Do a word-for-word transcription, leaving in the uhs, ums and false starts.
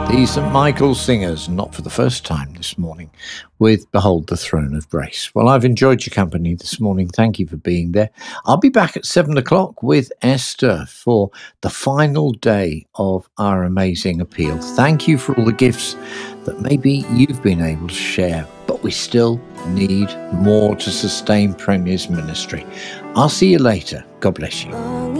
The Saint Michael Singers, not for the first time this morning, with Behold the Throne of Grace. Well, I've enjoyed your company this morning. Thank you for being there. I'll be back at seven o'clock with Esther for the final day of our amazing appeal. Thank you for all the gifts that maybe you've been able to share, but we still need more to sustain Premier's ministry. I'll see you later. God bless you.